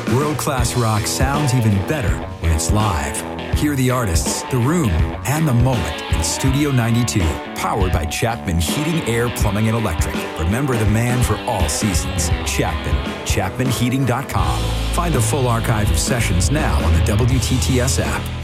World-class rock sounds even better when it's live. Hear the artists, the room, and the moment in Studio 92. Powered by Chapman Heating, Air, Plumbing, and Electric. Remember the man for all seasons. Chapman. ChapmanHeating.com. Find the full archive of sessions now on the WTTS app.